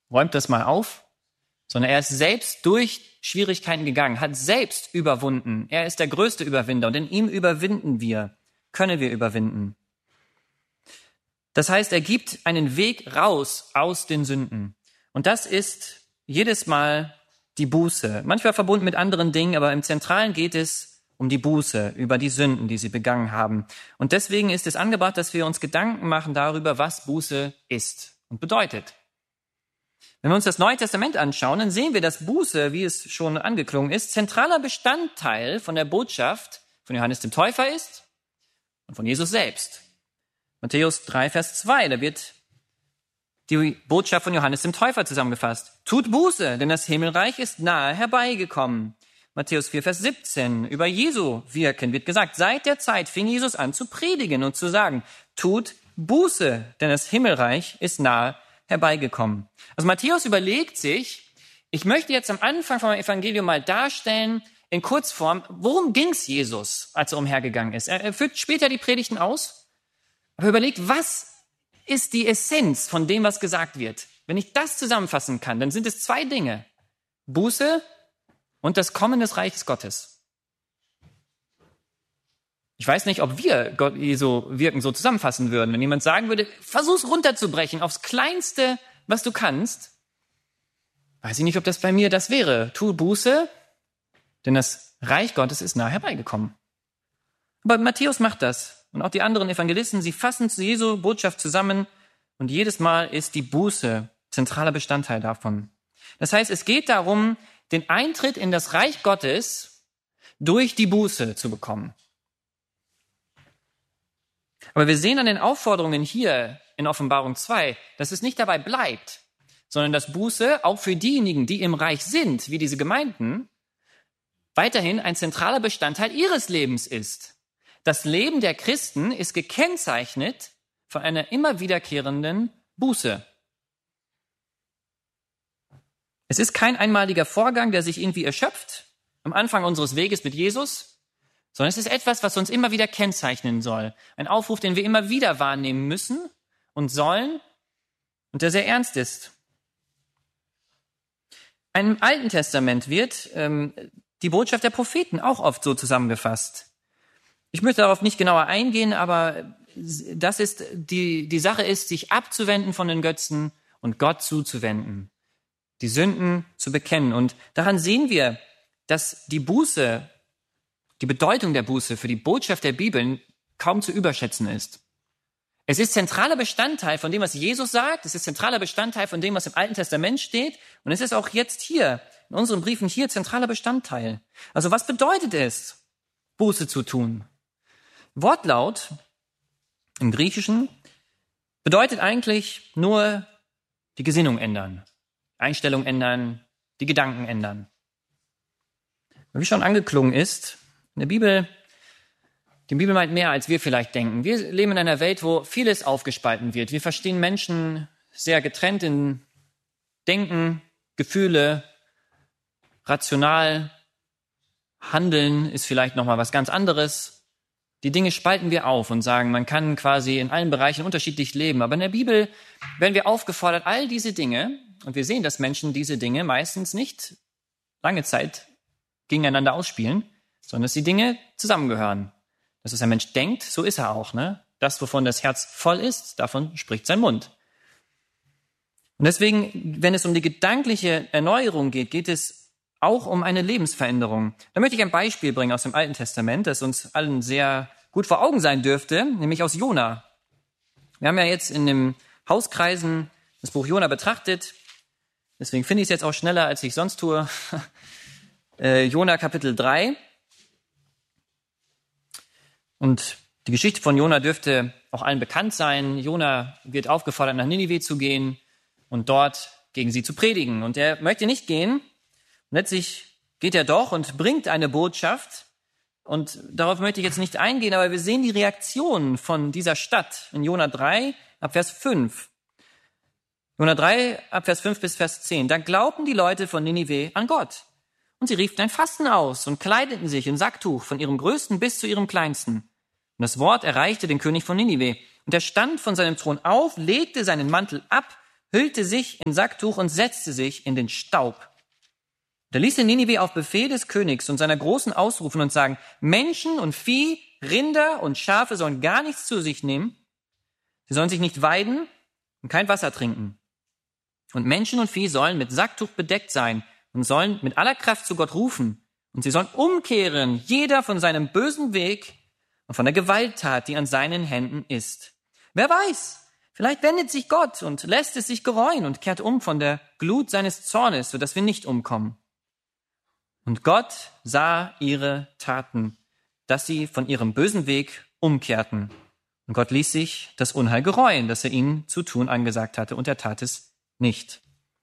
räumt das mal auf, sondern er ist selbst durch Schwierigkeiten gegangen, hat selbst überwunden. Er ist der größte Überwinder und in ihm überwinden wir, können wir überwinden. Das heißt, er gibt einen Weg raus aus den Sünden. Und das ist jedes Mal die Buße. Manchmal verbunden mit anderen Dingen, aber im Zentralen geht es um die Buße, über die Sünden, die sie begangen haben. Und deswegen ist es angebracht, dass wir uns Gedanken machen darüber, was Buße ist und bedeutet. Wenn wir uns das Neue Testament anschauen, dann sehen wir, dass Buße, wie es schon angeklungen ist, zentraler Bestandteil von der Botschaft von Johannes dem Täufer ist und von Jesus selbst. Matthäus 3, Vers 2, da wird die Botschaft von Johannes dem Täufer zusammengefasst. Tut Buße, denn das Himmelreich ist nahe herbeigekommen. Matthäus 4, Vers 17, über Jesu Wirken wird gesagt, seit der Zeit fing Jesus an zu predigen und zu sagen, tut Buße, denn das Himmelreich ist nahe herbeigekommen. Also Matthäus überlegt sich, ich möchte jetzt am Anfang vom Evangelium mal darstellen, in Kurzform, worum ging es Jesus, als er umhergegangen ist. Er führt später die Predigten aus, aber überlegt, was ist die Essenz von dem, was gesagt wird. Wenn ich das zusammenfassen kann, dann sind es zwei Dinge. Buße und das Kommen des Reiches Gottes. Ich weiß nicht, ob wir Gott Jesu Wirken so zusammenfassen würden. Wenn jemand sagen würde, versuch's runterzubrechen aufs Kleinste, was du kannst, weiß ich nicht, ob das bei mir das wäre. Tu Buße, denn das Reich Gottes ist nahe herbeigekommen. Aber Matthäus macht das. Und auch die anderen Evangelisten, sie fassen zu Jesu Botschaft zusammen und jedes Mal ist die Buße zentraler Bestandteil davon. Das heißt, es geht darum, den Eintritt in das Reich Gottes durch die Buße zu bekommen. Aber wir sehen an den Aufforderungen hier in Offenbarung 2, dass es nicht dabei bleibt, sondern dass Buße auch für diejenigen, die im Reich sind, wie diese Gemeinden, weiterhin ein zentraler Bestandteil ihres Lebens ist. Das Leben der Christen ist gekennzeichnet von einer immer wiederkehrenden Buße. Es ist kein einmaliger Vorgang, der sich irgendwie erschöpft am Anfang unseres Weges mit Jesus, sondern es ist etwas, was uns immer wieder kennzeichnen soll. Ein Aufruf, den wir immer wieder wahrnehmen müssen und sollen und der sehr ernst ist. Im Alten Testament wird die Botschaft der Propheten auch oft so zusammengefasst. Ich möchte darauf nicht genauer eingehen, aber das ist die Sache ist, sich abzuwenden von den Götzen und Gott zuzuwenden, die Sünden zu bekennen. Und daran sehen wir, dass die Buße, die Bedeutung der Buße für die Botschaft der Bibel kaum zu überschätzen ist. Es ist zentraler Bestandteil von dem, was Jesus sagt. Es ist zentraler Bestandteil von dem, was im Alten Testament steht. Und es ist auch jetzt hier, in unseren Briefen hier, zentraler Bestandteil. Also was bedeutet es, Buße zu tun? Wortlaut im Griechischen bedeutet eigentlich nur die Gesinnung ändern, Einstellung ändern, die Gedanken ändern. Wie schon angeklungen ist, in der Bibel, die Bibel meint mehr, als wir vielleicht denken. Wir leben in einer Welt, wo vieles aufgespalten wird. Wir verstehen Menschen sehr getrennt in Denken, Gefühle, rational. Handeln ist vielleicht nochmal was ganz anderes. Die Dinge spalten wir auf und sagen, man kann quasi in allen Bereichen unterschiedlich leben. Aber in der Bibel werden wir aufgefordert, all diese Dinge, und wir sehen, dass Menschen diese Dinge meistens nicht lange Zeit gegeneinander ausspielen, sondern dass die Dinge zusammengehören. Dass es ein Mensch denkt, so ist er auch. Ne? Das, wovon das Herz voll ist, davon spricht sein Mund. Und deswegen, wenn es um die gedankliche Erneuerung geht, geht es auch um eine Lebensveränderung. Da möchte ich ein Beispiel bringen aus dem Alten Testament, das uns allen sehr gut vor Augen sein dürfte, nämlich aus Jona. Wir haben ja jetzt in den Hauskreisen das Buch Jona betrachtet. Deswegen finde ich es jetzt auch schneller, als ich sonst tue. Jona Kapitel 3. Und die Geschichte von Jona dürfte auch allen bekannt sein. Jona wird aufgefordert, nach Ninive zu gehen und dort gegen sie zu predigen. Und er möchte nicht gehen. Und letztlich geht er doch und bringt eine Botschaft. Und darauf möchte ich jetzt nicht eingehen, aber wir sehen die Reaktion von dieser Stadt in Jona 3 ab Vers 5. Jona 3 ab Vers 5 bis Vers 10. Da glaubten die Leute von Ninive an Gott. Und sie riefen ein Fasten aus und kleideten sich in Sacktuch von ihrem Größten bis zu ihrem Kleinsten. Und das Wort erreichte den König von Ninive. Und er stand von seinem Thron auf, legte seinen Mantel ab hüllte sich in Sacktuch und setzte sich in den Staub. Da ließ er Ninive auf Befehl des Königs und seiner Großen ausrufen und sagen, Menschen und Vieh, Rinder und Schafe sollen gar nichts zu sich nehmen. Sie sollen sich nicht weiden und kein Wasser trinken. Und Menschen und Vieh sollen mit Sacktuch bedeckt sein und sollen mit aller Kraft zu Gott rufen. Und sie sollen umkehren, jeder von seinem bösen Weg und von der Gewalttat, die an seinen Händen ist. Wer weiß, vielleicht wendet sich Gott und lässt es sich gereuen und kehrt um von der Glut seines Zornes, sodass wir nicht umkommen. Und Gott sah ihre Taten, dass sie von ihrem bösen Weg umkehrten. Und Gott ließ sich das Unheil gereuen, das er ihnen zu tun angesagt hatte, und er tat es nicht.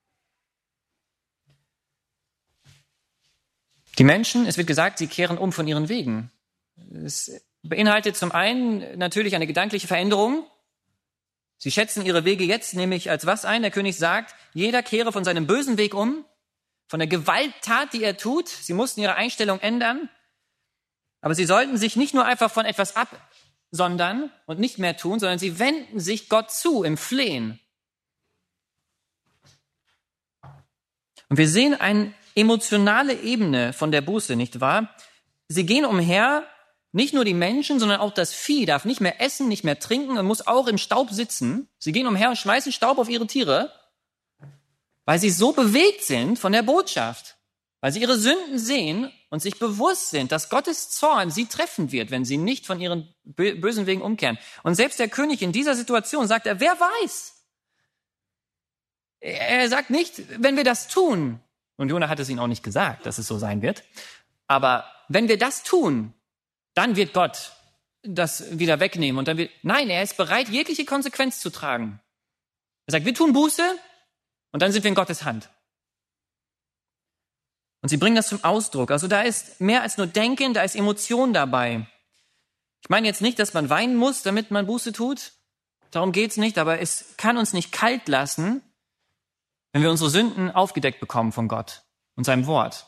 Die Menschen, es wird gesagt, sie kehren um von ihren Wegen. Es beinhaltet zum einen natürlich eine gedankliche Veränderung. Sie schätzen ihre Wege jetzt nämlich als was ein? Der König sagt, jeder kehre von seinem bösen Weg um, von der Gewalttat, die er tut. Sie mussten ihre Einstellung ändern. Aber sie sollten sich nicht nur einfach von etwas absondern und nicht mehr tun, sondern sie wenden sich Gott zu im Flehen. Und wir sehen eine emotionale Ebene von der Buße, nicht wahr? Sie gehen umher, nicht nur die Menschen, sondern auch das Vieh darf nicht mehr essen, nicht mehr trinken und muss auch im Staub sitzen. Sie gehen umher und schmeißen Staub auf ihre Tiere, weil sie so bewegt sind von der Botschaft, weil sie ihre Sünden sehen und sich bewusst sind, dass Gottes Zorn sie treffen wird, wenn sie nicht von ihren bösen Wegen umkehren. Und selbst der König in dieser Situation sagt er, wer weiß? Er sagt nicht, wenn wir das tun, und Jona hat es ihnen auch nicht gesagt, dass es so sein wird, aber wenn wir das tun, dann wird Gott das wieder wegnehmen. Und dann nein, er ist bereit, jegliche Konsequenz zu tragen. Er sagt, wir tun Buße und dann sind wir in Gottes Hand. Und sie bringen das zum Ausdruck. Also da ist mehr als nur Denken, da ist Emotion dabei. Ich meine jetzt nicht, dass man weinen muss, damit man Buße tut. Darum geht's nicht, aber es kann uns nicht kalt lassen, wenn wir unsere Sünden aufgedeckt bekommen von Gott und seinem Wort.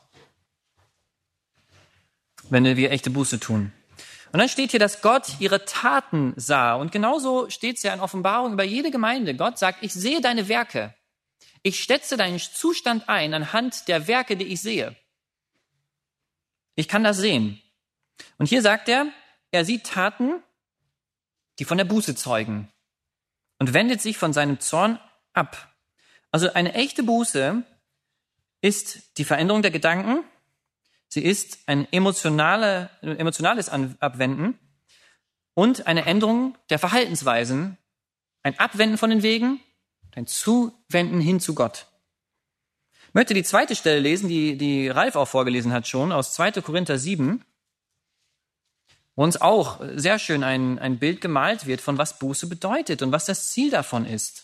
Wenn wir echte Buße tun. Und dann steht hier, dass Gott ihre Taten sah. Und genauso steht es ja in Offenbarung über jede Gemeinde. Gott sagt, ich sehe deine Werke. Ich schätze deinen Zustand ein anhand der Werke, die ich sehe. Ich kann das sehen. Und hier sagt er sieht Taten, die von der Buße zeugen und wendet sich von seinem Zorn ab. Also eine echte Buße ist die Veränderung der Gedanken. Sie ist ein emotionales Abwenden und eine Änderung der Verhaltensweisen, ein Abwenden von den Wegen, ein Zuwenden hin zu Gott. Ich möchte die zweite Stelle lesen, die Ralf auch vorgelesen hat schon, aus 2. Korinther 7, wo uns auch sehr schön ein Bild gemalt wird, von was Buße bedeutet und was das Ziel davon ist.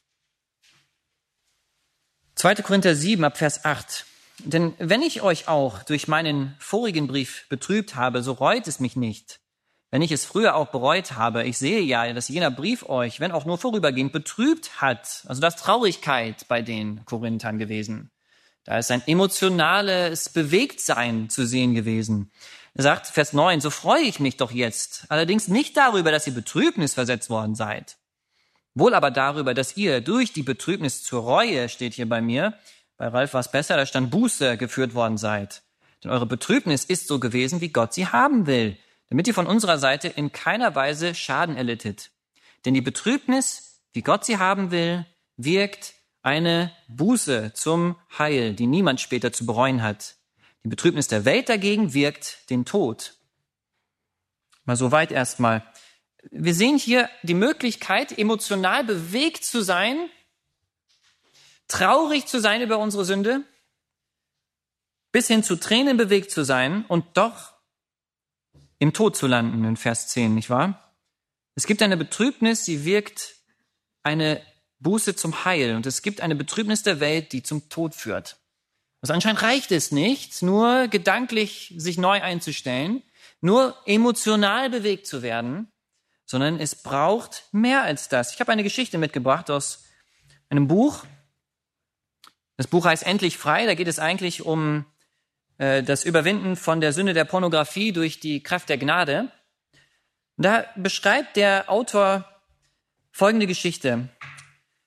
2. Korinther 7, ab Vers 8. Denn wenn ich euch auch durch meinen vorigen Brief betrübt habe, so reut es mich nicht. Wenn ich es früher auch bereut habe, ich sehe ja, dass jener Brief euch, wenn auch nur vorübergehend, betrübt hat. Also da ist Traurigkeit bei den Korinthern gewesen. Da ist ein emotionales Bewegtsein zu sehen gewesen. Er sagt, Vers 9, so freue ich mich doch jetzt, allerdings nicht darüber, dass ihr Betrübnis versetzt worden seid. Wohl aber darüber, dass ihr durch die Betrübnis zur Reue, steht hier bei mir, bei Ralf war es besser, da stand Buße, geführt worden seid. Denn eure Betrübnis ist so gewesen, wie Gott sie haben will, damit ihr von unserer Seite in keiner Weise Schaden erlittet. Denn die Betrübnis, wie Gott sie haben will, wirkt eine Buße zum Heil, die niemand später zu bereuen hat. Die Betrübnis der Welt dagegen wirkt den Tod. Mal so weit erstmal. Wir sehen hier die Möglichkeit, emotional bewegt zu sein, traurig zu sein über unsere Sünde, bis hin zu Tränen bewegt zu sein und doch im Tod zu landen, in Vers 10, nicht wahr? Es gibt eine Betrübnis, sie wirkt eine Buße zum Heil. Und es gibt eine Betrübnis der Welt, die zum Tod führt. Also anscheinend reicht es nicht, nur gedanklich sich neu einzustellen, nur emotional bewegt zu werden, sondern es braucht mehr als das. Ich habe eine Geschichte mitgebracht aus einem Buch. Das Buch heißt Endlich frei. Da geht es eigentlich um das Überwinden von der Sünde der Pornografie durch die Kraft der Gnade. Und da beschreibt der Autor folgende Geschichte.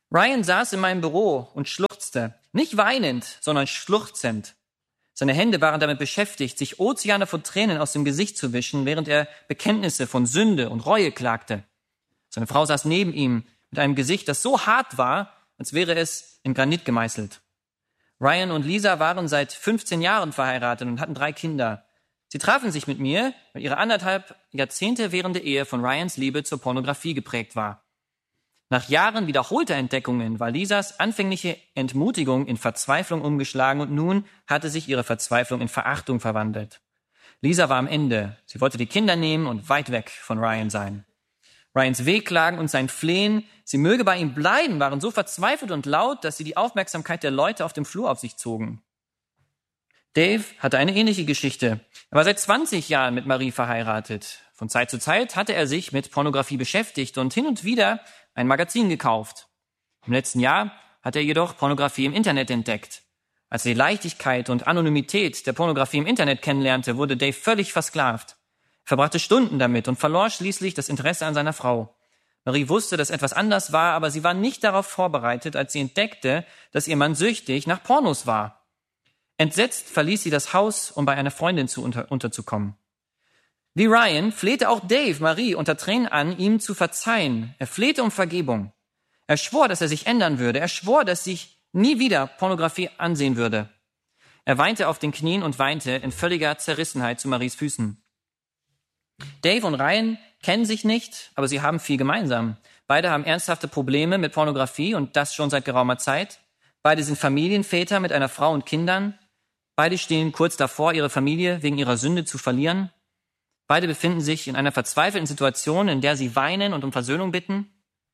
Ryan saß in meinem Büro und schluchzte, nicht weinend, sondern schluchzend. Seine Hände waren damit beschäftigt, sich Ozeane von Tränen aus dem Gesicht zu wischen, während er Bekenntnisse von Sünde und Reue klagte. Seine Frau saß neben ihm mit einem Gesicht, das so hart war, als wäre es in Granit gemeißelt. Ryan und Lisa waren seit 15 Jahren verheiratet und hatten 3 Kinder. Sie trafen sich mit mir, weil ihre 1,5 Jahrzehnte währende Ehe von Ryans Liebe zur Pornografie geprägt war. Nach Jahren wiederholter Entdeckungen war Lisas anfängliche Entmutigung in Verzweiflung umgeschlagen und nun hatte sich ihre Verzweiflung in Verachtung verwandelt. Lisa war am Ende. Sie wollte die Kinder nehmen und weit weg von Ryan sein. Ryans Wehklagen und sein Flehen, sie möge bei ihm bleiben, waren so verzweifelt und laut, dass sie die Aufmerksamkeit der Leute auf dem Flur auf sich zogen. Dave hatte eine ähnliche Geschichte. Er war seit 20 Jahren mit Marie verheiratet. Von Zeit zu Zeit hatte er sich mit Pornografie beschäftigt und hin und wieder ein Magazin gekauft. Im letzten Jahr hat er jedoch Pornografie im Internet entdeckt. Als er die Leichtigkeit und Anonymität der Pornografie im Internet kennenlernte, wurde Dave völlig versklavt. Er verbrachte Stunden damit und verlor schließlich das Interesse an seiner Frau. Marie wusste, dass etwas anders war, aber sie war nicht darauf vorbereitet, als sie entdeckte, dass ihr Mann süchtig nach Pornos war. Entsetzt verließ sie das Haus, um bei einer Freundin unterzukommen. Wie Ryan flehte auch Dave Marie unter Tränen an, ihm zu verzeihen. Er flehte um Vergebung. Er schwor, dass er sich ändern würde. Er schwor, dass sich nie wieder Pornografie ansehen würde. Er weinte auf den Knien und weinte in völliger Zerrissenheit zu Maries Füßen. Dave und Ryan kennen sich nicht, aber sie haben viel gemeinsam. Beide haben ernsthafte Probleme mit Pornografie und das schon seit geraumer Zeit. Beide sind Familienväter mit einer Frau und Kindern. Beide stehen kurz davor, ihre Familie wegen ihrer Sünde zu verlieren. Beide befinden sich in einer verzweifelten Situation, in der sie weinen und um Versöhnung bitten.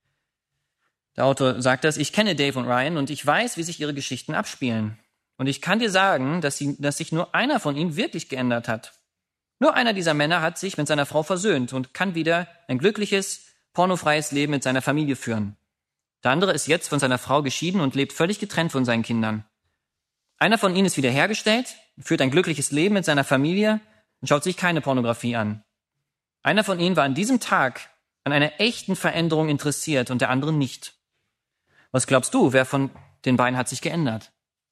Der Autor sagt das: Ich kenne Dave und Ryan und ich weiß, wie sich ihre Geschichten abspielen. Und ich kann dir sagen, dass sich nur einer von ihnen wirklich geändert hat. Nur einer dieser Männer hat sich mit seiner Frau versöhnt und kann wieder ein glückliches, pornofreies Leben mit seiner Familie führen. Der andere ist jetzt von seiner Frau geschieden und lebt völlig getrennt von seinen Kindern. Einer von ihnen ist wiederhergestellt, führt ein glückliches Leben mit seiner Familie und schaut sich keine Pornografie an. Einer von ihnen war an diesem Tag an einer echten Veränderung interessiert und der andere nicht. Was glaubst du, wer von den beiden hat sich geändert?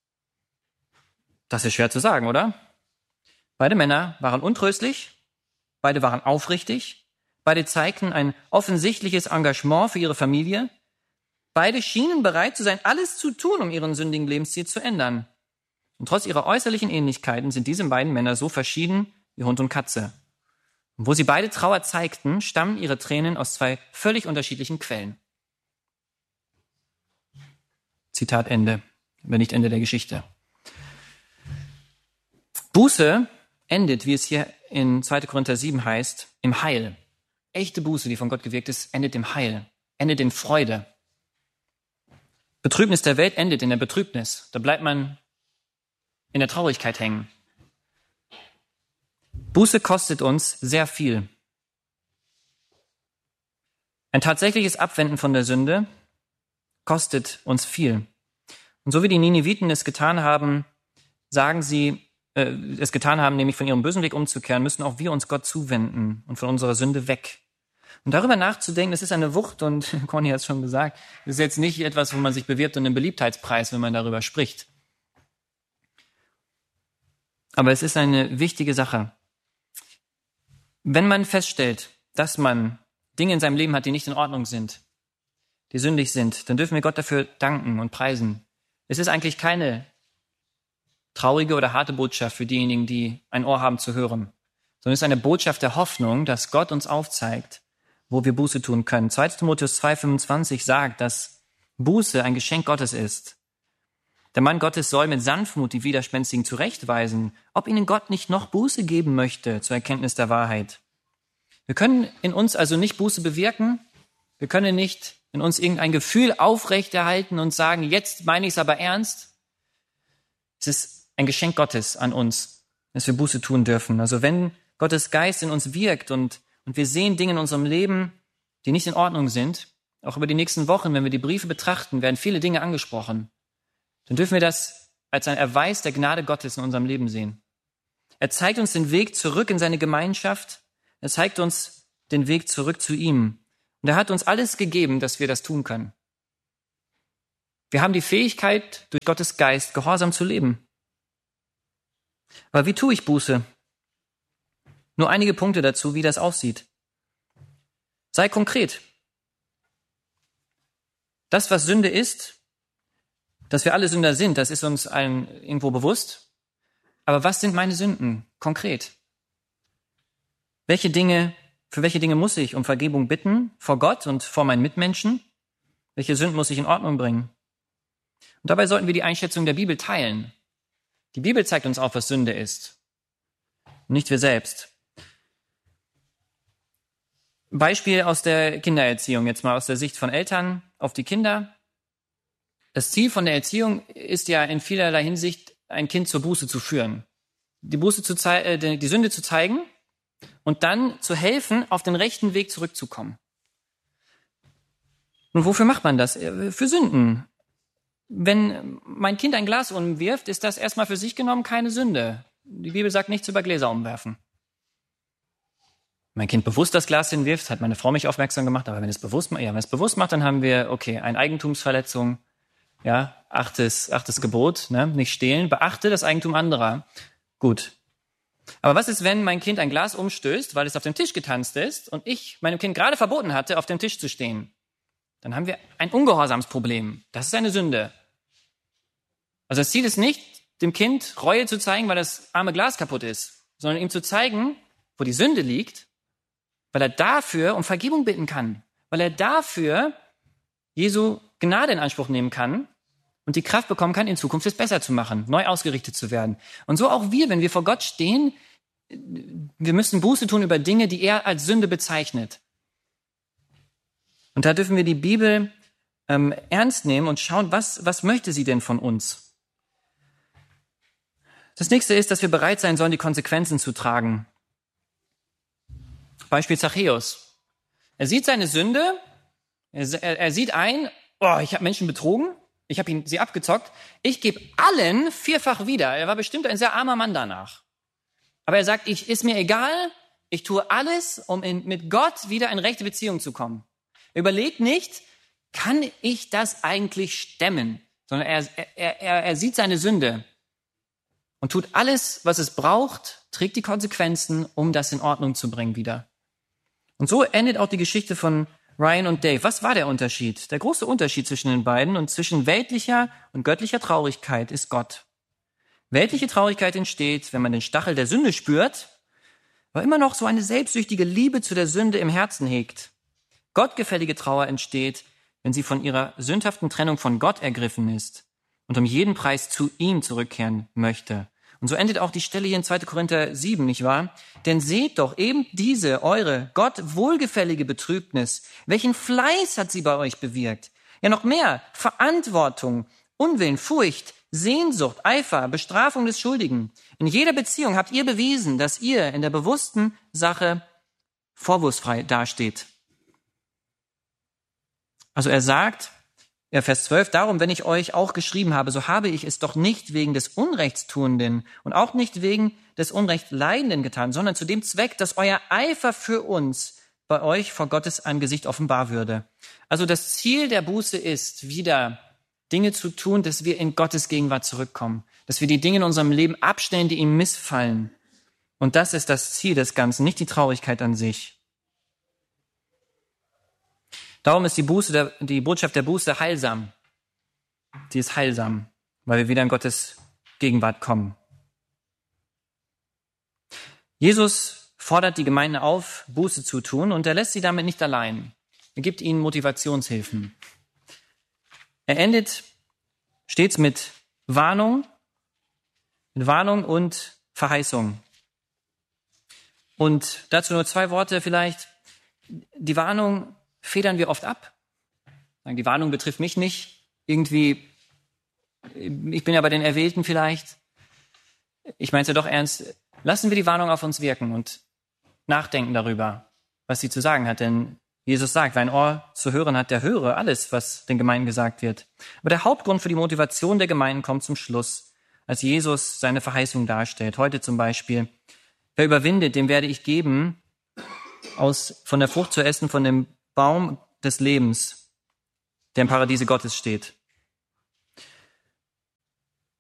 Das ist schwer zu sagen, oder? Beide Männer waren untröstlich, beide waren aufrichtig, beide zeigten ein offensichtliches Engagement für ihre Familie, beide schienen bereit zu sein, alles zu tun, um ihren sündigen Lebensstil zu ändern. Und trotz ihrer äußerlichen Ähnlichkeiten sind diese beiden Männer so verschieden wie Hund und Katze. Und wo sie beide Trauer zeigten, stammen ihre Tränen aus 2 völlig unterschiedlichen Quellen. Zitat Ende, aber nicht Ende der Geschichte. Buße endet, wie es hier in 2. Korinther 7 heißt, im Heil. Echte Buße, die von Gott gewirkt ist, endet im Heil, endet in Freude. Betrübnis der Welt endet in der Betrübnis. Da bleibt man in der Traurigkeit hängen. Buße kostet uns sehr viel. Ein tatsächliches Abwenden von der Sünde kostet uns viel. Und so wie die Nineviten es getan haben, nämlich von ihrem bösen Weg umzukehren, müssen auch wir uns Gott zuwenden und von unserer Sünde weg. Und darüber nachzudenken, das ist eine Wucht und Conny hat es schon gesagt, das ist jetzt nicht etwas, wo man sich bewirbt und einen Beliebtheitspreis, wenn man darüber spricht. Aber es ist eine wichtige Sache. Wenn man feststellt, dass man Dinge in seinem Leben hat, die nicht in Ordnung sind, die sündig sind, dann dürfen wir Gott dafür danken und preisen. Es ist eigentlich keine traurige oder harte Botschaft für diejenigen, die ein Ohr haben zu hören, sondern es ist eine Botschaft der Hoffnung, dass Gott uns aufzeigt, wo wir Buße tun können. 2. Timotheus 2,25 sagt, dass Buße ein Geschenk Gottes ist. Der Mann Gottes soll mit Sanftmut die Widerspenstigen zurechtweisen, ob ihnen Gott nicht noch Buße geben möchte zur Erkenntnis der Wahrheit. Wir können in uns also nicht Buße bewirken. Wir können nicht in uns irgendein Gefühl aufrechterhalten und sagen, jetzt meine ich es aber ernst. Es ist ein Geschenk Gottes an uns, dass wir Buße tun dürfen. Also wenn Gottes Geist in uns wirkt und wir sehen Dinge in unserem Leben, die nicht in Ordnung sind, auch über die nächsten Wochen, wenn wir die Briefe betrachten, werden viele Dinge angesprochen. Dann dürfen wir das als ein Erweis der Gnade Gottes in unserem Leben sehen. Er zeigt uns den Weg zurück in seine Gemeinschaft. Er zeigt uns den Weg zurück zu ihm. Und er hat uns alles gegeben, dass wir das tun können. Wir haben die Fähigkeit, durch Gottes Geist gehorsam zu leben. Aber wie tue ich Buße? Nur einige Punkte dazu, wie das aussieht. Sei konkret. Das, was Sünde ist, dass wir alle Sünder sind, das ist uns allen irgendwo bewusst. Aber was sind meine Sünden konkret? Für welche Dinge muss ich um Vergebung bitten vor Gott und vor meinen Mitmenschen? Welche Sünden muss ich in Ordnung bringen? Und dabei sollten wir die Einschätzung der Bibel teilen. Die Bibel zeigt uns auf, was Sünde ist, nicht wir selbst. Beispiel aus der Kindererziehung, jetzt mal aus der Sicht von Eltern auf die Kinder. Das Ziel von der Erziehung ist ja in vielerlei Hinsicht, ein Kind zur Buße zu führen. Die Sünde zu zeigen und dann zu helfen, auf den rechten Weg zurückzukommen. Und wofür macht man das? Für Sünden. Wenn mein Kind ein Glas umwirft, ist das erstmal für sich genommen keine Sünde. Die Bibel sagt nichts über Gläser umwerfen. Mein Kind bewusst das Glas hinwirft, hat meine Frau mich aufmerksam gemacht, aber wenn es bewusst macht, dann haben wir, eine Eigentumsverletzung, ja, achtes Gebot, ne, nicht stehlen, beachte das Eigentum anderer. Gut. Aber was ist, wenn mein Kind ein Glas umstößt, weil es auf dem Tisch getanzt ist und ich meinem Kind gerade verboten hatte, auf dem Tisch zu stehen? Dann haben wir ein Ungehorsamsproblem. Das ist eine Sünde. Also das Ziel ist nicht, dem Kind Reue zu zeigen, weil das arme Glas kaputt ist, sondern ihm zu zeigen, wo die Sünde liegt, weil er dafür um Vergebung bitten kann, weil er dafür Jesu Gnade in Anspruch nehmen kann und die Kraft bekommen kann, in Zukunft es besser zu machen, neu ausgerichtet zu werden. Und so auch wir, wenn wir vor Gott stehen, wir müssen Buße tun über Dinge, die er als Sünde bezeichnet. Und da dürfen wir die Bibel ernst nehmen und schauen, was möchte sie denn von uns? Das nächste ist, dass wir bereit sein sollen, die Konsequenzen zu tragen. Beispiel Zachäus. Er sieht seine Sünde, er sieht ein, ich habe Menschen betrogen, ich habe sie abgezockt, ich gebe allen vierfach wieder. Er war bestimmt ein sehr armer Mann danach. Aber er sagt, ist mir egal, ich tue alles, um mit Gott wieder in rechte Beziehung zu kommen. Er überlegt nicht, kann ich das eigentlich stemmen? Sondern er sieht seine Sünde und tut alles, was es braucht, trägt die Konsequenzen, um das in Ordnung zu bringen wieder. Und so endet auch die Geschichte von Ryan und Dave. Was war der Unterschied? Der große Unterschied zwischen den beiden und zwischen weltlicher und göttlicher Traurigkeit ist Gott. Weltliche Traurigkeit entsteht, wenn man den Stachel der Sünde spürt, aber immer noch so eine selbstsüchtige Liebe zu der Sünde im Herzen hegt. Gottgefällige Trauer entsteht, wenn sie von ihrer sündhaften Trennung von Gott ergriffen ist und um jeden Preis zu ihm zurückkehren möchte. Und so endet auch die Stelle hier in 2. Korinther 7, nicht wahr? Denn seht doch eben diese, eure Gott wohlgefällige Betrübnis. Welchen Fleiß hat sie bei euch bewirkt? Ja, noch mehr. Verantwortung, Unwillen, Furcht, Sehnsucht, Eifer, Bestrafung des Schuldigen. In jeder Beziehung habt ihr bewiesen, dass ihr in der bewussten Sache vorwurfsfrei dasteht. Also er sagt, Vers 12, darum, wenn ich euch auch geschrieben habe, so habe ich es doch nicht wegen des Unrechtstuenden und auch nicht wegen des Unrechtleidenden getan, sondern zu dem Zweck, dass euer Eifer für uns bei euch vor Gottes Angesicht offenbar würde. Also das Ziel der Buße ist, wieder Dinge zu tun, dass wir in Gottes Gegenwart zurückkommen, dass wir die Dinge in unserem Leben abstellen, die ihm missfallen. Und das ist das Ziel des Ganzen, nicht die Traurigkeit an sich. Darum ist die Botschaft der Buße heilsam. Sie ist heilsam, weil wir wieder in Gottes Gegenwart kommen. Jesus fordert die Gemeinde auf, Buße zu tun, und er lässt sie damit nicht allein. Er gibt ihnen Motivationshilfen. Er endet stets mit Warnung und Verheißung. Und dazu nur 2 Worte vielleicht. Die Warnung federn wir oft ab. Die Warnung betrifft mich nicht. Irgendwie, ich bin ja bei den Erwählten vielleicht. Ich meine es ja doch ernst. Lassen wir die Warnung auf uns wirken und nachdenken darüber, was sie zu sagen hat. Denn Jesus sagt, wer ein Ohr zu hören hat, der höre alles, was den Gemeinden gesagt wird. Aber der Hauptgrund für die Motivation der Gemeinden kommt zum Schluss, als Jesus seine Verheißung darstellt. Heute zum Beispiel, wer überwindet, dem werde ich geben, von der Frucht zu essen, von dem Baum des Lebens, der im Paradiese Gottes steht.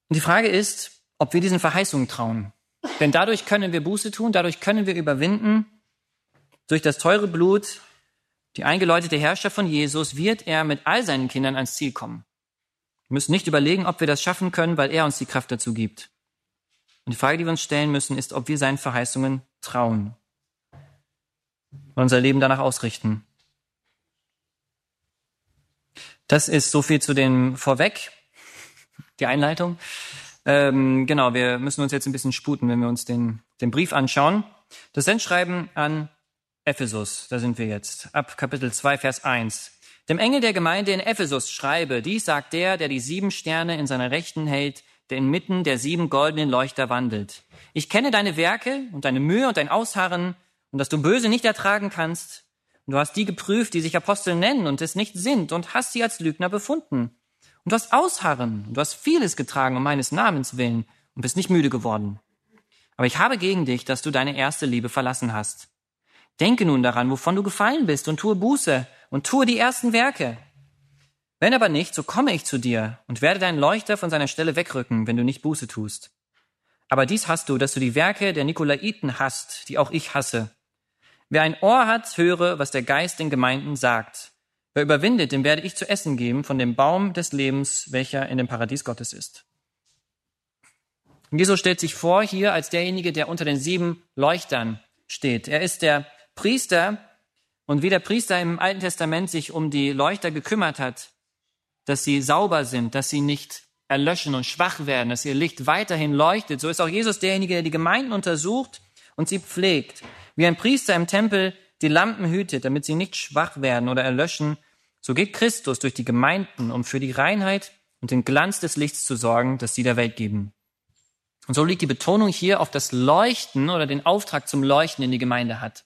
Und die Frage ist, ob wir diesen Verheißungen trauen. Denn dadurch können wir Buße tun, dadurch können wir überwinden. Durch das teure Blut, die eingeläutete Herrschaft von Jesus, wird er mit all seinen Kindern ans Ziel kommen. Wir müssen nicht überlegen, ob wir das schaffen können, weil er uns die Kraft dazu gibt. Und die Frage, die wir uns stellen müssen, ist, ob wir seinen Verheißungen trauen und unser Leben danach ausrichten. Das ist so viel zu dem Vorweg, die Einleitung. Genau, wir müssen uns jetzt ein bisschen sputen, wenn wir uns den Brief anschauen. Das Sendschreiben an Ephesus, da sind wir jetzt, ab Kapitel 2, Vers 1. Dem Engel der Gemeinde in Ephesus schreibe, dies sagt der die 7 Sterne in seiner Rechten hält, der inmitten der 7 goldenen Leuchter wandelt. Ich kenne deine Werke und deine Mühe und dein Ausharren und dass du Böse nicht ertragen kannst. Und du hast die geprüft, die sich Apostel nennen und es nicht sind und hast sie als Lügner befunden. Und du hast Ausharren und du hast vieles getragen um meines Namens willen und bist nicht müde geworden. Aber ich habe gegen dich, dass du deine erste Liebe verlassen hast. Denke nun daran, wovon du gefallen bist und tue Buße und tue die ersten Werke. Wenn aber nicht, so komme ich zu dir und werde deinen Leuchter von seiner Stelle wegrücken, wenn du nicht Buße tust. Aber dies hast du, dass du die Werke der Nikolaiten hasst, die auch ich hasse. Wer ein Ohr hat, höre, was der Geist den Gemeinden sagt. Wer überwindet, dem werde ich zu essen geben von dem Baum des Lebens, welcher in dem Paradies Gottes ist. Und Jesus stellt sich vor hier als derjenige, der unter den 7 Leuchtern steht. Er ist der Priester, und wie der Priester im Alten Testament sich um die Leuchter gekümmert hat, dass sie sauber sind, dass sie nicht erlöschen und schwach werden, dass ihr Licht weiterhin leuchtet, so ist auch Jesus derjenige, der die Gemeinden untersucht und sie pflegt. Wie ein Priester im Tempel die Lampen hütet, damit sie nicht schwach werden oder erlöschen, so geht Christus durch die Gemeinden, um für die Reinheit und den Glanz des Lichts zu sorgen, das sie der Welt geben. Und so liegt die Betonung hier auf das Leuchten oder den Auftrag zum Leuchten, den die Gemeinde hat.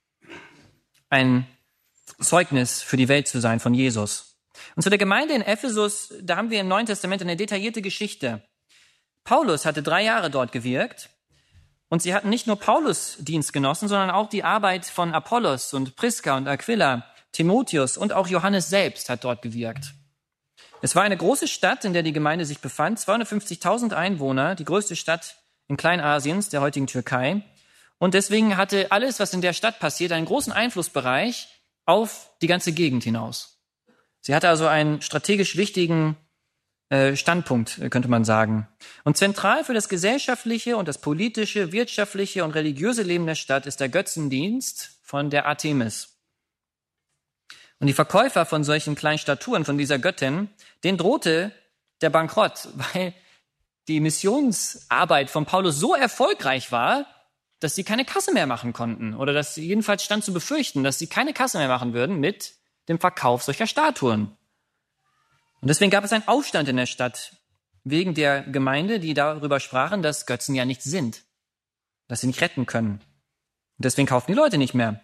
Ein Zeugnis für die Welt zu sein von Jesus. Und zu der Gemeinde in Ephesus, da haben wir im Neuen Testament eine detaillierte Geschichte. Paulus hatte 3 Jahre dort gewirkt und sie hatten nicht nur Paulus Dienst genossen, sondern auch die Arbeit von Apollos und Priska und Aquila, Timotheus und auch Johannes selbst hat dort gewirkt. Es war eine große Stadt, in der die Gemeinde sich befand, 250.000 Einwohner, die größte Stadt in Kleinasiens, der heutigen Türkei. Und deswegen hatte alles, was in der Stadt passiert, einen großen Einflussbereich auf die ganze Gegend hinaus. Sie hatte also einen strategisch wichtigen Standpunkt, könnte man sagen. Und zentral für das gesellschaftliche und das politische, wirtschaftliche und religiöse Leben der Stadt ist der Götzendienst von der Artemis. Und die Verkäufer von solchen kleinen Statuen von dieser Göttin, denen drohte der Bankrott, weil die Missionsarbeit von Paulus so erfolgreich war, dass sie keine Kasse mehr machen konnten. Oder dass sie jedenfalls stand zu befürchten, dass sie keine Kasse mehr machen würden mit dem Verkauf solcher Statuen. Und deswegen gab es einen Aufstand in der Stadt wegen der Gemeinde, die darüber sprachen, dass Götzen ja nichts sind, dass sie nicht retten können. Und deswegen kauften die Leute nicht mehr.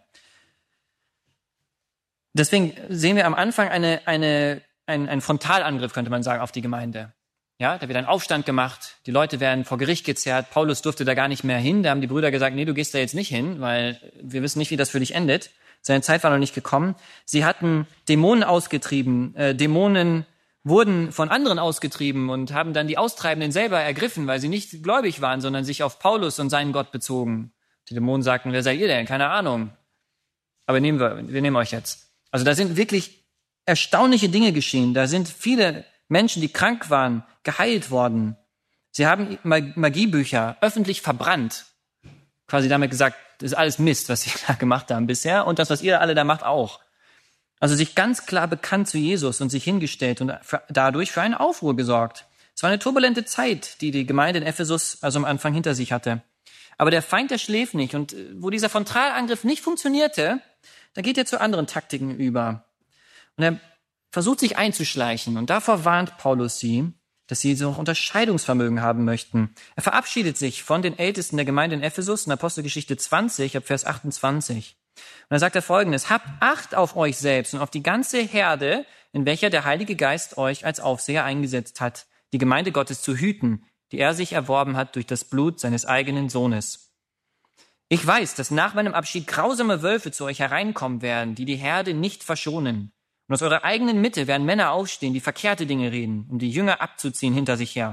Deswegen sehen wir am Anfang einen Frontalangriff, könnte man sagen, auf die Gemeinde. Ja, da wird ein Aufstand gemacht, die Leute werden vor Gericht gezerrt, Paulus durfte da gar nicht mehr hin, da haben die Brüder gesagt, nee, du gehst da jetzt nicht hin, weil wir wissen nicht, wie das für dich endet. Seine Zeit war noch nicht gekommen. Sie hatten Dämonen ausgetrieben, Dämonen wurden von anderen ausgetrieben und haben dann die Austreibenden selber ergriffen, weil sie nicht gläubig waren, sondern sich auf Paulus und seinen Gott bezogen. Die Dämonen sagten, wer seid ihr denn? Keine Ahnung. Aber wir nehmen euch jetzt. Also da sind wirklich erstaunliche Dinge geschehen. Da sind viele Menschen, die krank waren, geheilt worden. Sie haben Magiebücher öffentlich verbrannt. Quasi damit gesagt, das ist alles Mist, was sie da gemacht haben bisher und das, was ihr alle da macht, auch. Also sich ganz klar bekannt zu Jesus und sich hingestellt und dadurch für einen Aufruhr gesorgt. Es war eine turbulente Zeit, die Gemeinde in Ephesus also am Anfang hinter sich hatte. Aber der Feind, der schläft nicht. Und wo dieser Frontalangriff nicht funktionierte, da geht er zu anderen Taktiken über. Und er versucht sich einzuschleichen. Und davor warnt Paulus sie, dass sie so Unterscheidungsvermögen haben möchten. Er verabschiedet sich von den Ältesten der Gemeinde in Ephesus in Apostelgeschichte 20, ab Vers 28. Und da sagt er Folgendes: Habt Acht auf euch selbst und auf die ganze Herde, in welcher der Heilige Geist euch als Aufseher eingesetzt hat, die Gemeinde Gottes zu hüten, die er sich erworben hat durch das Blut seines eigenen Sohnes. Ich weiß, dass nach meinem Abschied grausame Wölfe zu euch hereinkommen werden, die die Herde nicht verschonen. Und aus eurer eigenen Mitte werden Männer aufstehen, die verkehrte Dinge reden, um die Jünger abzuziehen hinter sich her.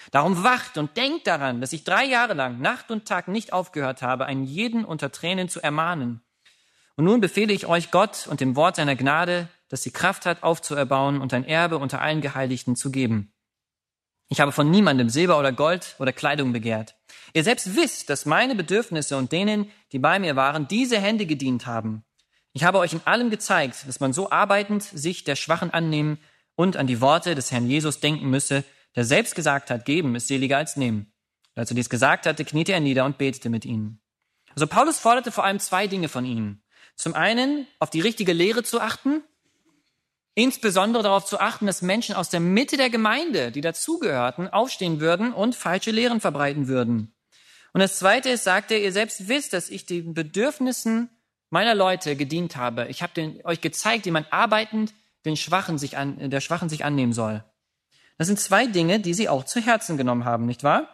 Darum wacht und denkt daran, dass ich 3 Jahre lang Nacht und Tag nicht aufgehört habe, einen jeden unter Tränen zu ermahnen. Und nun befehle ich euch Gott und dem Wort seiner Gnade, das die Kraft hat, aufzuerbauen und ein Erbe unter allen Geheiligten zu geben. Ich habe von niemandem Silber oder Gold oder Kleidung begehrt. Ihr selbst wisst, dass meine Bedürfnisse und denen, die bei mir waren, diese Hände gedient haben. Ich habe euch in allem gezeigt, dass man so arbeitend sich der Schwachen annehmen und an die Worte des Herrn Jesus denken müsse, der selbst gesagt hat, geben ist seliger als nehmen. Und als er dies gesagt hatte, kniete er nieder und betete mit ihnen. Also Paulus forderte vor allem 2 Dinge von ihnen. Zum einen, auf die richtige Lehre zu achten, insbesondere darauf zu achten, dass Menschen aus der Mitte der Gemeinde, die dazugehörten, aufstehen würden und falsche Lehren verbreiten würden. Und das Zweite ist, sagt er, ihr selbst wisst, dass ich den Bedürfnissen meiner Leute gedient habe. Ich habe euch gezeigt, wie man arbeitend der Schwachen sich annehmen soll. Das sind 2 Dinge, die sie auch zu Herzen genommen haben, nicht wahr?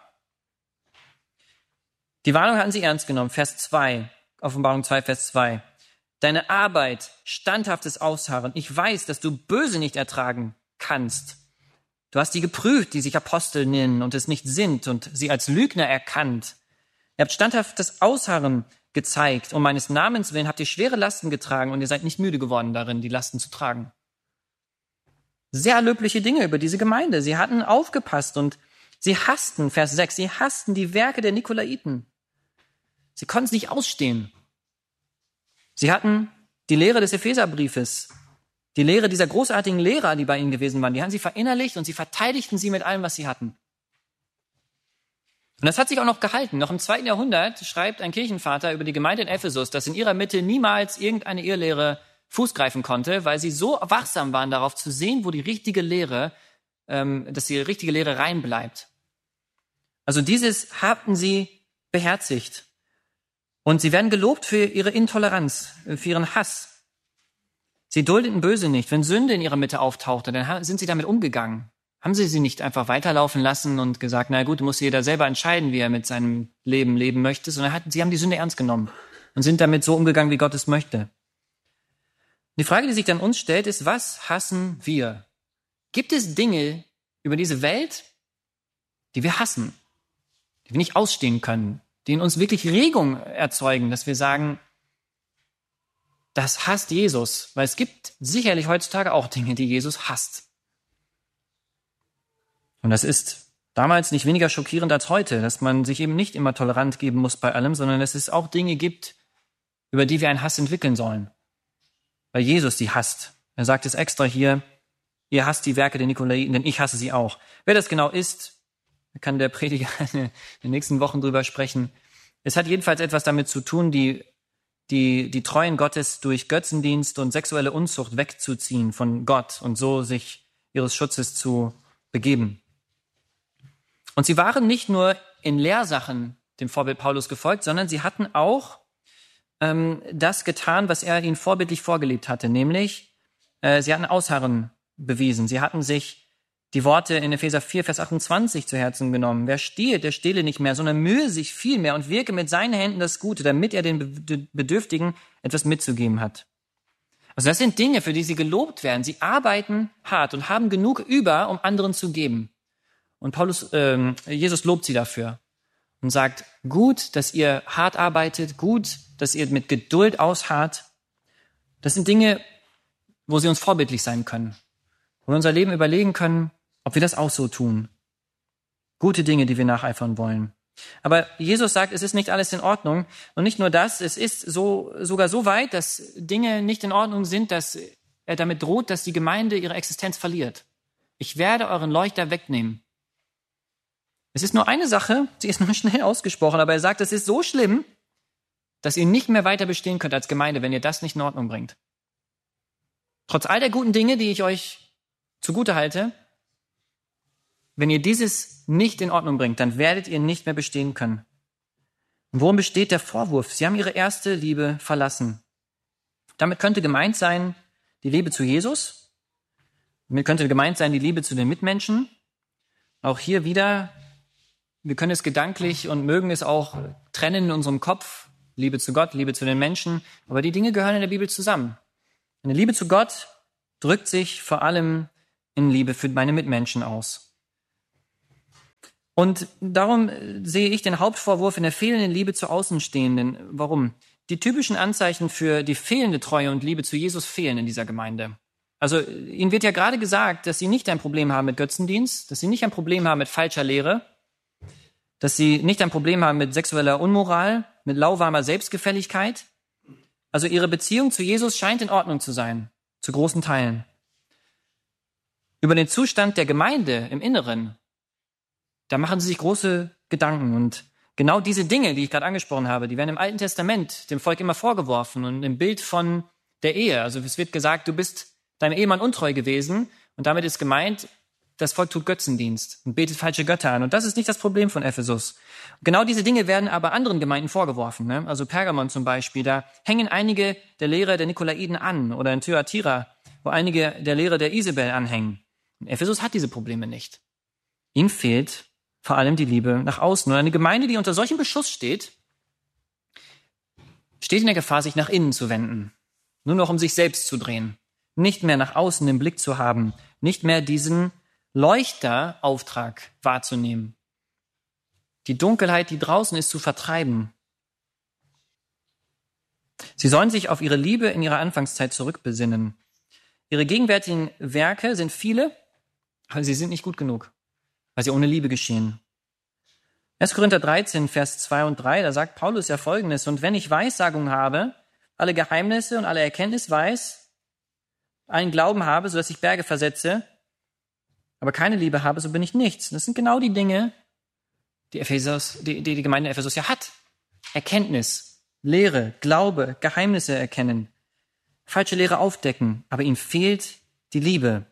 Die Warnung hatten sie ernst genommen. Vers 2, Offenbarung 2, Vers 2. Deine Arbeit, standhaftes Ausharren. Ich weiß, dass du Böse nicht ertragen kannst. Du hast die geprüft, die sich Apostel nennen und es nicht sind und sie als Lügner erkannt. Ihr habt standhaftes Ausharren gezeigt. Um meines Namens willen habt ihr schwere Lasten getragen und ihr seid nicht müde geworden darin, die Lasten zu tragen. Sehr löbliche Dinge über diese Gemeinde. Sie hatten aufgepasst und sie hassten, Vers 6, sie hassten die Werke der Nikolaiten. Sie konnten es nicht ausstehen. Sie hatten die Lehre des Epheserbriefes, die Lehre dieser großartigen Lehrer, die bei ihnen gewesen waren, die haben sie verinnerlicht und sie verteidigten sie mit allem, was sie hatten. Und das hat sich auch noch gehalten. Noch im 2. Jahrhundert schreibt ein Kirchenvater über die Gemeinde in Ephesus, dass in ihrer Mitte niemals irgendeine Irrlehre Fuß greifen konnte, weil sie so wachsam waren, darauf zu sehen, wo die richtige Lehre, dass die richtige Lehre rein bleibt. Also dieses hatten sie beherzigt. Und sie werden gelobt für ihre Intoleranz, für ihren Hass. Sie duldeten Böse nicht. Wenn Sünde in ihrer Mitte auftauchte, dann sind sie damit umgegangen. Haben sie nicht einfach weiterlaufen lassen und gesagt, na gut, muss jeder selber entscheiden, wie er mit seinem Leben leben möchte, sondern sie haben die Sünde ernst genommen und sind damit so umgegangen, wie Gott es möchte. Die Frage, die sich dann uns stellt, ist, was hassen wir? Gibt es Dinge über diese Welt, die wir hassen, die wir nicht ausstehen können, die in uns wirklich Regung erzeugen, dass wir sagen, das hasst Jesus, weil es gibt sicherlich heutzutage auch Dinge, die Jesus hasst. Und das ist damals nicht weniger schockierend als heute, dass man sich eben nicht immer tolerant geben muss bei allem, sondern dass es auch Dinge gibt, über die wir einen Hass entwickeln sollen. Weil Jesus die hasst. Er sagt es extra hier, ihr hasst die Werke der Nikolaiten, denn ich hasse sie auch. Wer das genau ist, kann der Prediger in den nächsten Wochen drüber sprechen. Es hat jedenfalls etwas damit zu tun, die Treuen Gottes durch Götzendienst und sexuelle Unzucht wegzuziehen von Gott und so sich ihres Schutzes zu begeben. Und sie waren nicht nur in Lehrsachen dem Vorbild Paulus gefolgt, sondern sie hatten auch das getan, was er ihnen vorbildlich vorgelebt hatte, nämlich sie hatten Ausharren bewiesen. Sie hatten sich die Worte in Epheser 4, Vers 28 zu Herzen genommen. Wer stiehlt, der stehle nicht mehr, sondern mühe sich viel mehr und wirke mit seinen Händen das Gute, damit er den Bedürftigen etwas mitzugeben hat. Also das sind Dinge, für die sie gelobt werden. Sie arbeiten hart und haben genug über, um anderen zu geben. Und Jesus lobt sie dafür und sagt, gut, dass ihr hart arbeitet, gut, dass ihr mit Geduld ausharrt. Das sind Dinge, wo sie uns vorbildlich sein können, wo wir unser Leben überlegen können, ob wir das auch so tun. Gute Dinge, die wir nacheifern wollen. Aber Jesus sagt, es ist nicht alles in Ordnung. Und nicht nur das, es ist sogar so weit, dass Dinge nicht in Ordnung sind, dass er damit droht, dass die Gemeinde ihre Existenz verliert. Ich werde euren Leuchter wegnehmen. Es ist nur eine Sache, sie ist nur schnell ausgesprochen, aber er sagt, es ist so schlimm, dass ihr nicht mehr weiter bestehen könnt als Gemeinde, wenn ihr das nicht in Ordnung bringt. Trotz all der guten Dinge, die ich euch zugute halte, wenn ihr dieses nicht in Ordnung bringt, dann werdet ihr nicht mehr bestehen können. Und worin besteht der Vorwurf? Sie haben ihre erste Liebe verlassen. Damit könnte gemeint sein die Liebe zu Jesus. Damit könnte gemeint sein die Liebe zu den Mitmenschen. Auch hier wieder, wir können es gedanklich und mögen es auch trennen in unserem Kopf. Liebe zu Gott, Liebe zu den Menschen. Aber die Dinge gehören in der Bibel zusammen. Eine Liebe zu Gott drückt sich vor allem in Liebe für meine Mitmenschen aus. Und darum sehe ich den Hauptvorwurf in der fehlenden Liebe zu Außenstehenden. Warum? Die typischen Anzeichen für die fehlende Treue und Liebe zu Jesus fehlen in dieser Gemeinde. Also ihnen wird ja gerade gesagt, dass sie nicht ein Problem haben mit Götzendienst, dass sie nicht ein Problem haben mit falscher Lehre, dass sie nicht ein Problem haben mit sexueller Unmoral, mit lauwarmer Selbstgefälligkeit. Also ihre Beziehung zu Jesus scheint in Ordnung zu sein, zu großen Teilen. Über den Zustand der Gemeinde im Inneren, da machen sie sich große Gedanken. Und genau diese Dinge, die ich gerade angesprochen habe, die werden im Alten Testament dem Volk immer vorgeworfen und im Bild von der Ehe. Also es wird gesagt, du bist deinem Ehemann untreu gewesen und damit ist gemeint, das Volk tut Götzendienst und betet falsche Götter an. Und das ist nicht das Problem von Ephesus. Genau diese Dinge werden aber anderen Gemeinden vorgeworfen. Ne? Also Pergamon zum Beispiel, da hängen einige der Lehre der Nikolaiten an oder in Thyatira, wo einige der Lehre der Isabel anhängen. Und Ephesus hat diese Probleme nicht. Ihm fehlt vor allem die Liebe nach außen. Und eine Gemeinde, die unter solchem Beschuss steht in der Gefahr, sich nach innen zu wenden. Nur noch um sich selbst zu drehen. Nicht mehr nach außen den Blick zu haben. Nicht mehr diesen Leuchterauftrag wahrzunehmen. Die Dunkelheit, die draußen ist, zu vertreiben. Sie sollen sich auf ihre Liebe in ihrer Anfangszeit zurückbesinnen. Ihre gegenwärtigen Werke sind viele, aber sie sind nicht gut genug, weil sie ohne Liebe geschehen. 1. Korinther 13, Vers 2 und 3, da sagt Paulus ja Folgendes: Und wenn ich Weissagung habe, alle Geheimnisse und alle Erkenntnis weiß, allen Glauben habe, sodass ich Berge versetze, aber keine Liebe habe, so bin ich nichts. Das sind genau die Dinge, die die Gemeinde Ephesus ja hat. Erkenntnis, Lehre, Glaube, Geheimnisse erkennen, falsche Lehre aufdecken, aber ihnen fehlt die Liebe.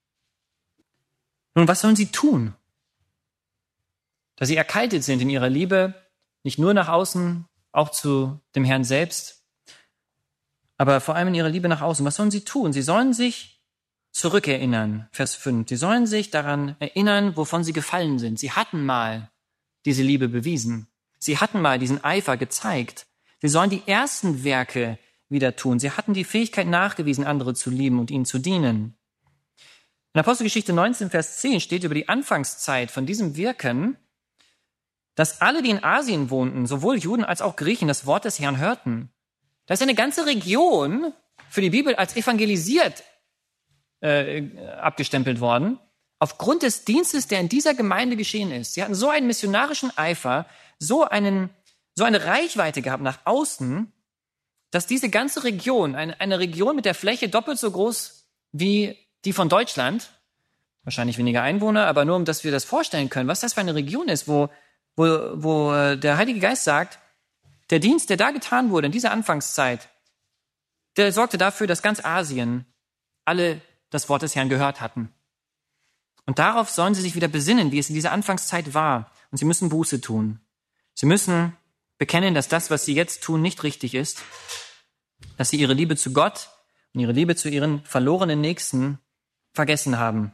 Nun, was sollen sie tun? Da sie erkaltet sind in ihrer Liebe, nicht nur nach außen, auch zu dem Herrn selbst, aber vor allem in ihrer Liebe nach außen. Was sollen sie tun? Sie sollen sich zurückerinnern, Vers 5. Sie sollen sich daran erinnern, wovon sie gefallen sind. Sie hatten mal diese Liebe bewiesen. Sie hatten mal diesen Eifer gezeigt. Sie sollen die ersten Werke wieder tun. Sie hatten die Fähigkeit nachgewiesen, andere zu lieben und ihnen zu dienen. In Apostelgeschichte 19, Vers 10 steht über die Anfangszeit von diesem Wirken, dass alle, die in Asien wohnten, sowohl Juden als auch Griechen, das Wort des Herrn hörten. Da ist eine ganze Region für die Bibel als evangelisiert abgestempelt worden, aufgrund des Dienstes, der in dieser Gemeinde geschehen ist. Sie hatten so einen missionarischen Eifer, so eine Reichweite gehabt nach außen, dass diese ganze Region, eine Region mit der Fläche doppelt so groß wie die von Deutschland, wahrscheinlich weniger Einwohner, aber nur um dass wir das vorstellen können, was das für eine Region ist, wo der Heilige Geist sagt, der Dienst, der da getan wurde in dieser Anfangszeit, der sorgte dafür, dass ganz Asien alle das Wort des Herrn gehört hatten. Und darauf sollen sie sich wieder besinnen, wie es in dieser Anfangszeit war. Und sie müssen Buße tun. Sie müssen bekennen, dass das, was sie jetzt tun, nicht richtig ist, dass sie ihre Liebe zu Gott und ihre Liebe zu ihren verlorenen Nächsten vergessen haben.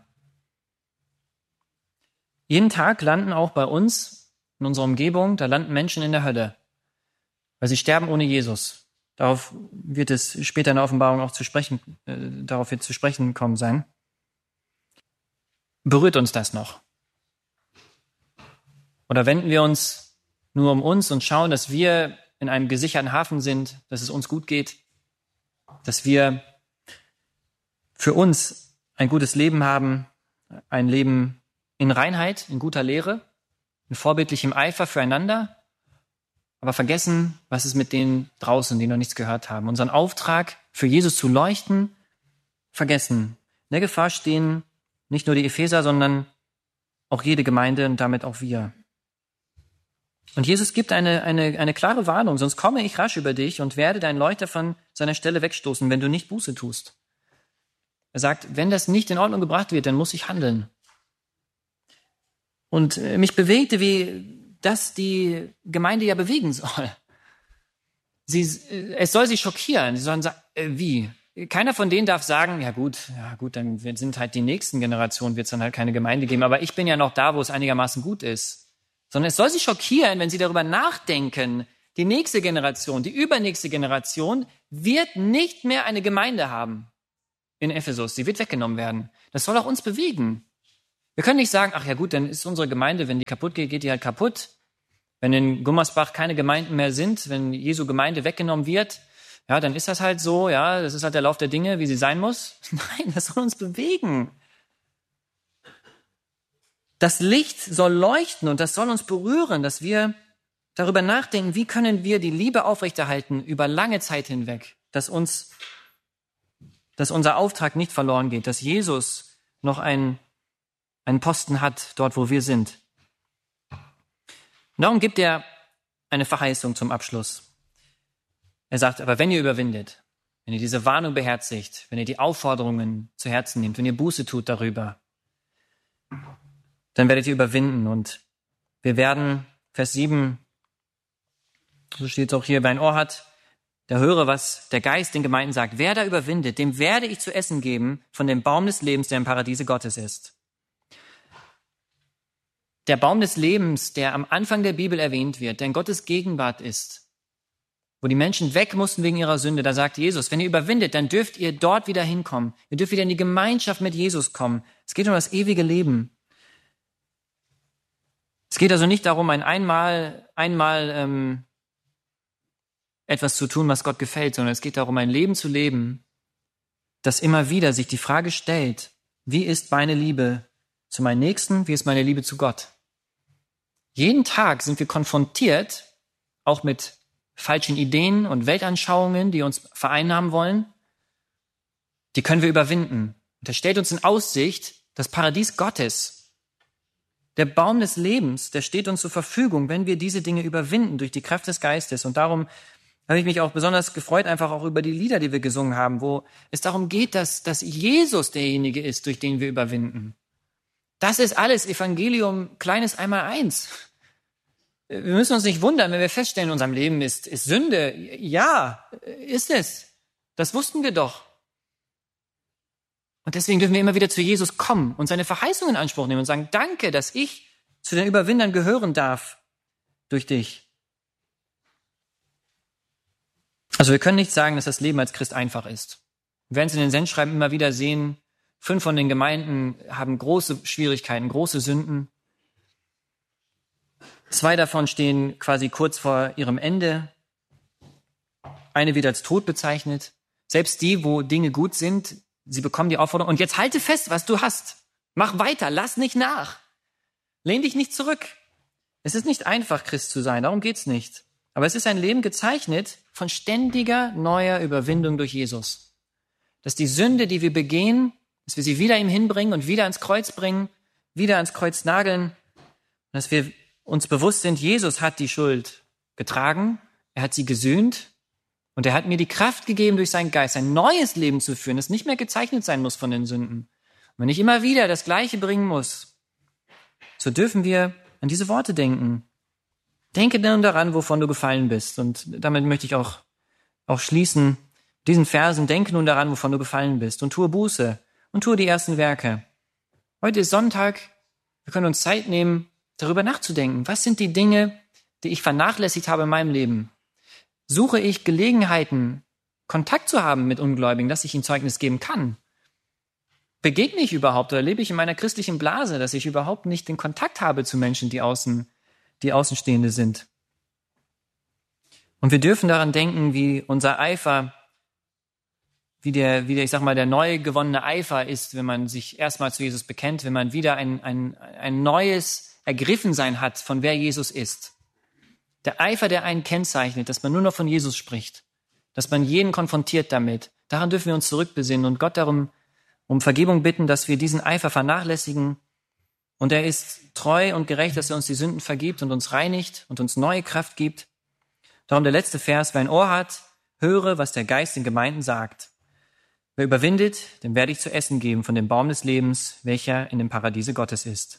Jeden Tag landen auch bei uns, in unserer Umgebung, da landen Menschen in der Hölle, weil sie sterben ohne Jesus. Darauf wird es später in der Offenbarung auch zu sprechen kommen sein. Berührt uns das noch? Oder wenden wir uns nur um uns und schauen, dass wir in einem gesicherten Hafen sind, dass es uns gut geht, dass wir für uns ein gutes Leben haben, ein Leben in Reinheit, in guter Lehre, in vorbildlichem Eifer füreinander, aber vergessen, was ist mit denen draußen, die noch nichts gehört haben. Unseren Auftrag, für Jesus zu leuchten, vergessen. In der Gefahr stehen nicht nur die Epheser, sondern auch jede Gemeinde und damit auch wir. Und Jesus gibt eine klare Warnung, sonst komme ich rasch über dich und werde deinen Leuchter von seiner Stelle wegstoßen, wenn du nicht Buße tust. Er sagt, wenn das nicht in Ordnung gebracht wird, dann muss ich handeln. Und mich bewegte, wie das die Gemeinde ja bewegen soll. Es soll sie schockieren. Sie sollen sagen, wie? Keiner von denen darf sagen, ja gut, dann sind halt die nächsten Generationen, wird es dann halt keine Gemeinde geben, aber ich bin ja noch da, wo es einigermaßen gut ist. Sondern es soll sie schockieren, wenn sie darüber nachdenken, die nächste Generation, die übernächste Generation wird nicht mehr eine Gemeinde haben in Ephesus. Sie wird weggenommen werden. Das soll auch uns bewegen. Wir können nicht sagen, ach ja gut, dann ist unsere Gemeinde, wenn die kaputt geht, geht die halt kaputt. Wenn in Gummersbach keine Gemeinden mehr sind, wenn Jesu Gemeinde weggenommen wird, ja, dann ist das halt so, ja, das ist halt der Lauf der Dinge, wie sie sein muss. Nein, das soll uns bewegen. Das Licht soll leuchten und das soll uns berühren, dass wir darüber nachdenken, wie können wir die Liebe aufrechterhalten über lange Zeit hinweg, dass unser Auftrag nicht verloren geht, dass Jesus noch einen Posten hat, dort wo wir sind. Und darum gibt er eine Verheißung zum Abschluss. Er sagt, aber wenn ihr überwindet, wenn ihr diese Warnung beherzigt, wenn ihr die Aufforderungen zu Herzen nehmt, wenn ihr Buße tut darüber, dann werdet ihr überwinden. Und wir werden, Vers 7, so steht es auch hier, wer ein Ohr hat, der höre, was der Geist den Gemeinden sagt. Wer da überwindet, dem werde ich zu essen geben von dem Baum des Lebens, der im Paradiese Gottes ist. Der Baum des Lebens, der am Anfang der Bibel erwähnt wird, der in Gottes Gegenwart ist, wo die Menschen weg mussten wegen ihrer Sünde, da sagt Jesus, wenn ihr überwindet, dann dürft ihr dort wieder hinkommen. Ihr dürft wieder in die Gemeinschaft mit Jesus kommen. Es geht um das ewige Leben. Es geht also nicht darum, einmal etwas zu tun, was Gott gefällt, sondern es geht darum, ein Leben zu leben, das immer wieder sich die Frage stellt, wie ist meine Liebe zu meinem Nächsten, wie ist meine Liebe zu Gott? Jeden Tag sind wir konfrontiert, auch mit falschen Ideen und Weltanschauungen, die uns vereinnahmen wollen. Die können wir überwinden. Und er stellt uns in Aussicht das Paradies Gottes. Der Baum des Lebens, der steht uns zur Verfügung, wenn wir diese Dinge überwinden durch die Kraft des Geistes. Und darum habe ich mich auch besonders gefreut, einfach auch über die Lieder, die wir gesungen haben, wo es darum geht, dass Jesus derjenige ist, durch den wir überwinden. Das ist alles Evangelium, kleines Einmaleins. Wir müssen uns nicht wundern, wenn wir feststellen, in unserem Leben ist Sünde. Ja, ist es. Das wussten wir doch. Und deswegen dürfen wir immer wieder zu Jesus kommen und seine Verheißungen in Anspruch nehmen und sagen, danke, dass ich zu den Überwindern gehören darf durch dich. Also wir können nicht sagen, dass das Leben als Christ einfach ist. Wir werden es in den Sendschreiben immer wieder sehen, 5 von den Gemeinden haben große Schwierigkeiten, große Sünden. 2 davon stehen quasi kurz vor ihrem Ende. Eine wird als tot bezeichnet. Selbst die, wo Dinge gut sind, sie bekommen die Aufforderung, und jetzt halte fest, was du hast. Mach weiter, lass nicht nach. Lehn dich nicht zurück. Es ist nicht einfach, Christ zu sein, darum geht's nicht. Aber es ist ein Leben gezeichnet von ständiger neuer Überwindung durch Jesus. Dass die Sünde, die wir begehen, dass wir sie wieder ihm hinbringen und wieder ans Kreuz bringen, wieder ans Kreuz nageln, dass wir uns bewusst sind, Jesus hat die Schuld getragen, er hat sie gesühnt und er hat mir die Kraft gegeben, durch seinen Geist ein neues Leben zu führen, das nicht mehr gezeichnet sein muss von den Sünden. Und wenn ich immer wieder das Gleiche bringen muss, so dürfen wir an diese Worte denken. Denke nun daran, wovon du gefallen bist. Und damit möchte ich auch schließen, diesen Versen, denke nun daran, wovon du gefallen bist und tue Buße und tue die ersten Werke. Heute ist Sonntag, wir können uns Zeit nehmen, darüber nachzudenken. Was sind die Dinge, die ich vernachlässigt habe in meinem Leben? Suche ich Gelegenheiten, Kontakt zu haben mit Ungläubigen, dass ich ihnen Zeugnis geben kann? Begegne ich überhaupt oder lebe ich in meiner christlichen Blase, dass ich überhaupt nicht den Kontakt habe zu Menschen, die Außenstehende sind? Und wir dürfen daran denken, wie unser Eifer, wie der neu gewonnene Eifer ist, wenn man sich erstmal zu Jesus bekennt, wenn man wieder ein neues Ergriffensein hat, von wer Jesus ist. Der Eifer, der einen kennzeichnet, dass man nur noch von Jesus spricht, dass man jeden konfrontiert damit. Daran dürfen wir uns zurückbesinnen und Gott darum um Vergebung bitten, dass wir diesen Eifer vernachlässigen. Und er ist treu und gerecht, dass er uns die Sünden vergibt und uns reinigt und uns neue Kraft gibt. Darum der letzte Vers: Wer ein Ohr hat, höre, was der Geist den Gemeinden sagt. Wer überwindet, dem werde ich zu essen geben von dem Baum des Lebens, welcher in dem Paradiese Gottes ist.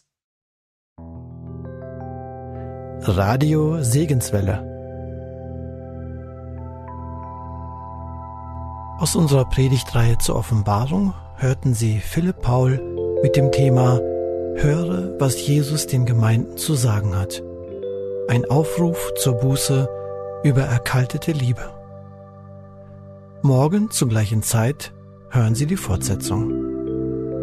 Radio Segenswelle. Aus unserer Predigtreihe zur Offenbarung hörten Sie Philipp Paul mit dem Thema Höre, was Jesus den Gemeinden zu sagen hat. Ein Aufruf zur Buße über erkaltete Liebe. Morgen zur gleichen Zeit hören Sie die Fortsetzung.